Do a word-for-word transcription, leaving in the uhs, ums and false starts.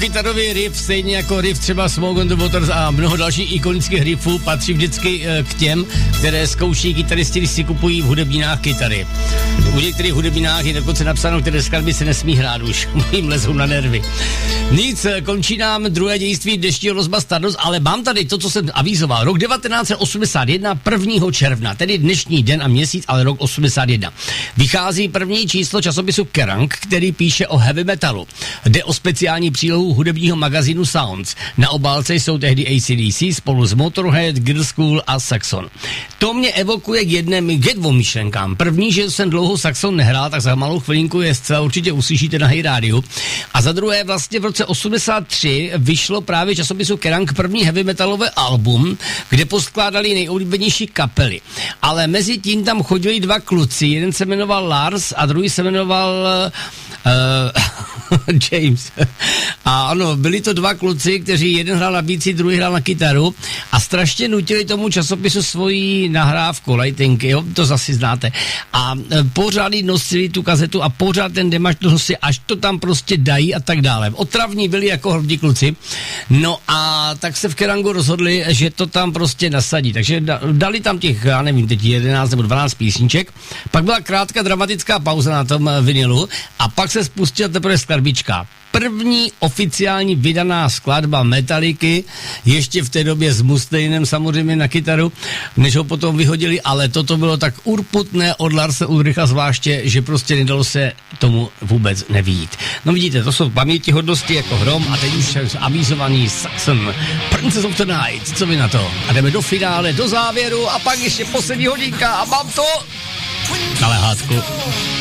Kytarový riff, stejně jako riff třeba Smoke on the Waters a mnoho dalších ikonických riffů, patří vždycky e, k těm, které zkouší kytaristi, když si kupují v hudebninách kytary. U některých hudebninách je dokonce napsáno, které skladby se nesmí hrát už, jim lezou na nervy. Nic, končí nám druhé dějství dnešního rozba Stardust, ale mám tady to, co jsem avízoval. Rok devatenáct set osmdesát jedna, prvního června, tedy dnešní den a měsíc, ale rok osmdesát jedna. Vychází první číslo časopisu Kerrang, který píše o heavy metalu. Jde o speciální přílohu hudebního magazínu Sounds. Na obálce jsou tehdy A C D C spolu s Motorhead, Girl School a Saxon. To mě evokuje k jedné, k dvou myšlenkám. První, že jsem dlouho Saxon nehrál, tak za malou chvilinku je zcela určitě uslyšíte na Hey Radio. A za druhé, vlastně v roce osmdesát tři vyšlo právě časopisu Kerrang první heavy metalové album, kde poskládali nejoblíbenější kapely. Ale mezi tím tam chodili dva kluci, jeden se jmenoval Lars a druhý se jmenoval uh, James. A ano, byli to dva kluci, kteří jeden hrál na bicí, druhý hrál na kytaru a strašně nutili tomu časopisu svoji nahrávku, lighting, jo, to zase znáte. A e, pořád nosili tu kazetu a pořád ten demač nosili, až to tam prostě dají a tak dále. Otravní byli jako hrdí kluci. No a tak se v Kerrangu rozhodli, že to tam prostě nasadí. Takže da, dali tam těch, já nevím, teď jedenáct nebo dvanáct písniček. Pak byla krátká dramatická pauza na tom vinilu a pak se spustila teprve skladbička. První oficiální vydaná skladba Metallicy, ještě v té době s Mustainem samozřejmě na kytaru, než ho potom vyhodili, ale toto bylo tak urputné od Larse Ulricha zvláště, že prostě nedalo se tomu vůbec nevýjít. No vidíte, to jsou pamětihodnosti jako hrom a teď už avizovaný Saxon, Princess of the Night, co vy na to? A jdeme do finále, do závěru a pak ještě poslední hodinka a mám to na lehátku.